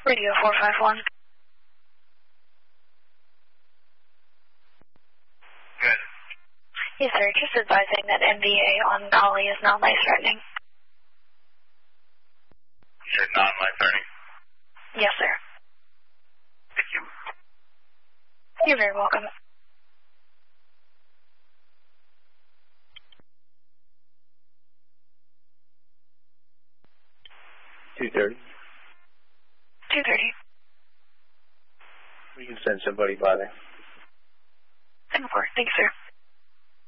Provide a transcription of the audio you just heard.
Radio 451. Good. Yes, sir. Just advising that MVA on Kali is not life-threatening. You said non-life-threatening? Yes, sir. Thank you. You're very welcome. 2:30. 2:30. We can send somebody by there. Singapore. Thank you, sir.